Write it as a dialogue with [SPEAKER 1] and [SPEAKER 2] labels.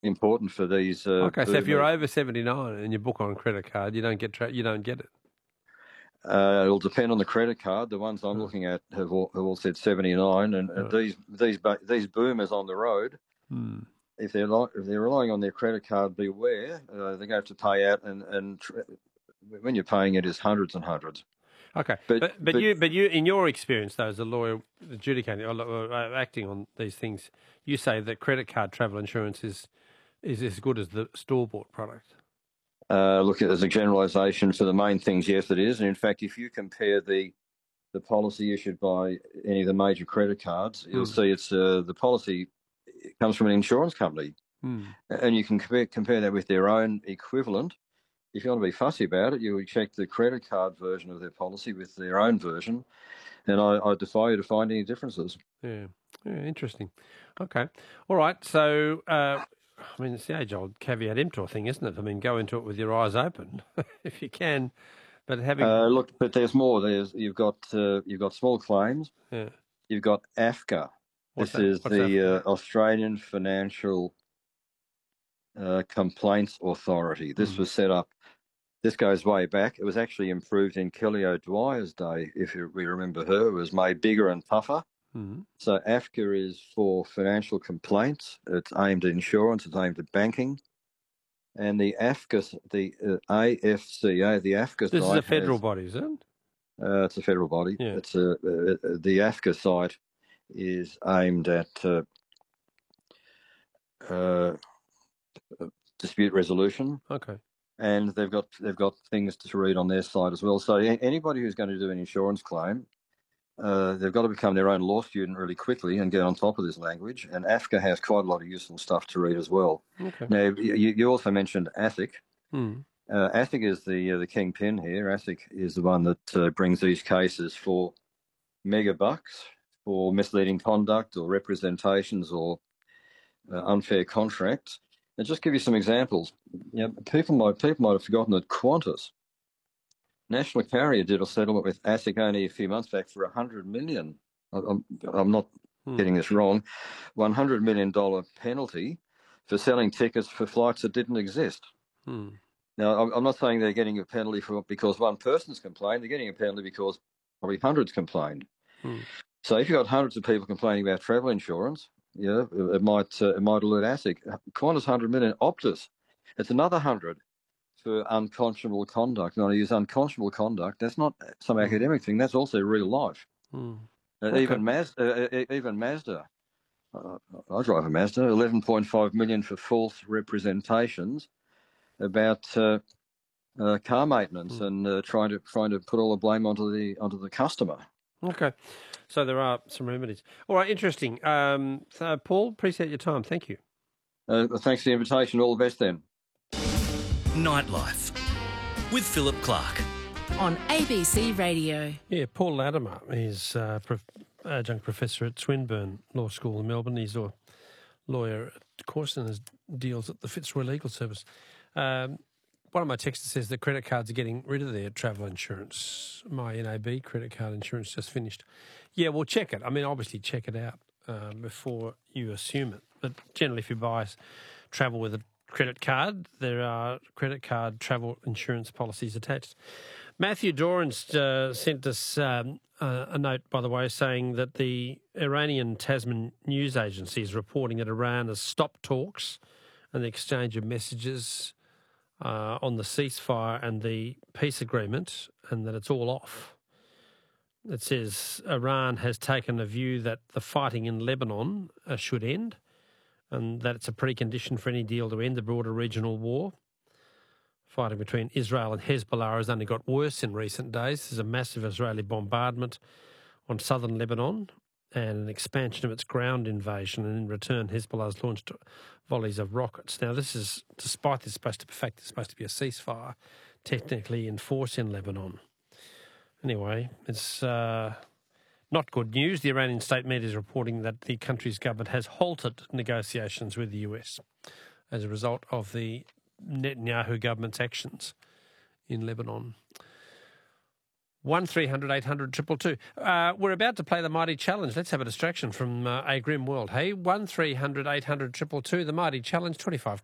[SPEAKER 1] important for these.
[SPEAKER 2] Okay, so if you're over 79 and you book on a credit card, you don't get it.
[SPEAKER 1] It'll depend on the credit card. The ones I'm looking at have all said 79, and these boomers on the road, if they're relying on their credit card, beware. They're going to have to pay out, and when you're paying it is hundreds and hundreds.
[SPEAKER 2] Okay, but you, in your experience though, as a lawyer adjudicating or acting on these things, you say that credit card travel insurance is as good as the store-bought product.
[SPEAKER 1] Look, as a generalisation for the main things, yes, it is. And in fact, if you compare the policy issued by any of the major credit cards, you'll see it's the policy comes from an insurance company, and you can compare that with their own equivalent. If you want to be fussy about it, you would check the credit card version of their policy with their own version, and I defy you to find any differences.
[SPEAKER 2] Yeah, interesting. Okay, all right. So, I mean, it's the age-old caveat emptor thing, isn't it? I mean, go into it with your eyes open if you can, but having
[SPEAKER 1] look, but there's more. You've got small claims.
[SPEAKER 2] Yeah.
[SPEAKER 1] You've got AFCA. What's the Australian Financial Complaints Authority. This was set up. This goes way back. It was actually improved in Kelly O'Dwyer's day, if we remember her. It was made bigger and tougher. So AFCA is for financial complaints. It's aimed at insurance. It's aimed at banking. And the AFCA, the AFCA, the AFCA
[SPEAKER 2] This is a federal body, is it?
[SPEAKER 1] It's a federal body. Yeah. It's the AFCA site is aimed at dispute resolution.
[SPEAKER 2] Okay.
[SPEAKER 1] And they've got things to read on their side as well. So anybody who's going to do an insurance claim, they've got to become their own law student really quickly and get on top of this language. And AFCA has quite a lot of useful stuff to read as well. Okay. Now, you also mentioned ASIC. ASIC is the kingpin here. ASIC is the one that brings these cases for mega bucks, for misleading conduct or representations or unfair contracts. And just give you some examples. People might have forgotten that Qantas, National Carrier, did a settlement with ASIC only a few months back for $100 million. I'm not getting this wrong. $100 million penalty for selling tickets for flights that didn't exist. Now, I'm not saying they're getting a penalty because one person's complained. They're getting a penalty because probably hundreds complained. So if you've got hundreds of people complaining about travel insurance, it might alert ASIC. Qantas $100 million, Optus, it's another 100 for unconscionable conduct. And I use unconscionable conduct. That's not some academic thing. That's also real life. Okay. Even Mazda. I drive a Mazda. 11.5 million for false representations about car maintenance and trying to put all the blame onto the customer.
[SPEAKER 2] Okay, so there are some remedies. All right, interesting. So Paul, appreciate your time. Thank you.
[SPEAKER 1] Thanks for the invitation. All the best then.
[SPEAKER 3] Nightlife with Philip Clark
[SPEAKER 4] on ABC Radio.
[SPEAKER 2] Yeah, Paul Latimer is adjunct professor at Swinburne Law School in Melbourne. He's a lawyer at Corson and deals at the Fitzroy Legal Service. One of my texters says that credit cards are getting rid of their travel insurance. My NAB credit card insurance just finished. Yeah, well, check it. I mean, obviously check it out before you assume it. But generally, if you buy travel with a credit card, there are credit card travel insurance policies attached. Matthew Dorans sent us a note, by the way, saying that the Iranian Tasman news agency is reporting that Iran has stopped talks and the exchange of messages on the ceasefire and the peace agreement, and that it's all off. It says Iran has taken a view that the fighting in Lebanon should end, and that it's a precondition for any deal to end the broader regional war. Fighting between Israel and Hezbollah has only got worse in recent days. There's a massive Israeli bombardment on southern Lebanon and an expansion of its ground invasion, and in return Hezbollah has launched volleys of rockets. Now, this is, despite this supposed to be a ceasefire, technically in force in Lebanon. Anyway, it's not good news. The Iranian state media is reporting that the country's government has halted negotiations with the US as a result of the Netanyahu government's actions in Lebanon. 1300 800 222. We're about to play the Mighty Challenge. Let's have a distraction from a grim world. Hey, 1300 800 222, the Mighty Challenge, 25